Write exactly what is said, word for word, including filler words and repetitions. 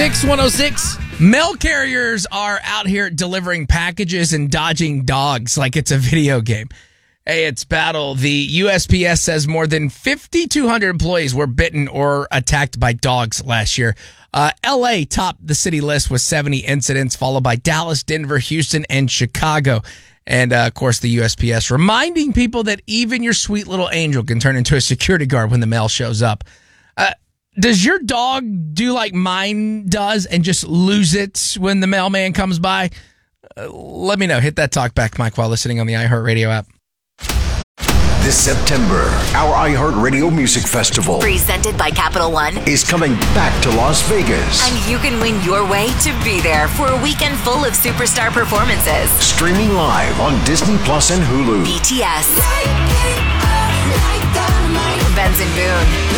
Mix one oh six. Mail carriers are out here delivering packages and dodging dogs like it's a video game. Hey, it's battle. The U S P S says more than five thousand two hundred employees were bitten or attacked by dogs last year. Uh, L A topped the city list with seventy incidents, followed by Dallas, Denver, Houston, and Chicago. And, uh, of course, the U S P S reminding people that even your sweet little angel can turn into a security guard when the mail shows up. Uh, does your dog do like mine does and just lose it when the mailman comes by? Uh, let me know. Hit that talk back mic while listening on the iHeartRadio app. This September, our iHeartRadio Music Festival, presented by Capital One, is coming back to Las Vegas. And you can win your way to be there for a weekend full of superstar performances. Streaming live on Disney Plus and Hulu. B T S, Benson Boone,